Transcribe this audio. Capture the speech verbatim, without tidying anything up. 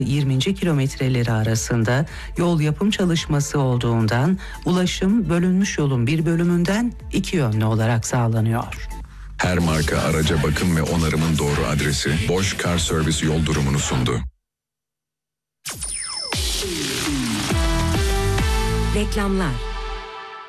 yirminci kilometreleri arasında yol yapım çalışması olduğundan ulaşım bölünmüş yolun bir bölümünden iki yönlü olarak sağlanıyor. Her marka araca bakım ve onarımın doğru adresi Bosch Car Service yol durumunu sundu. Reklamlar.